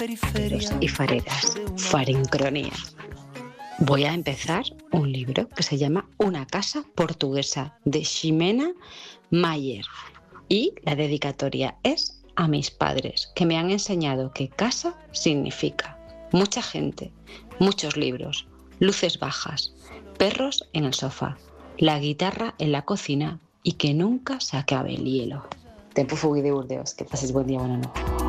Fareros y fareras, farincronía. Voy a empezar un libro que se llama Una casa portuguesa, de Ximena Mayer. Y la dedicatoria es a mis padres, que me han enseñado que casa significa mucha gente, muchos libros, luces bajas, perros en el sofá, la guitarra en la cocina y que nunca se acabe el hielo. Tempo Fugui de Burdeos. Que pases buen día, buena noche.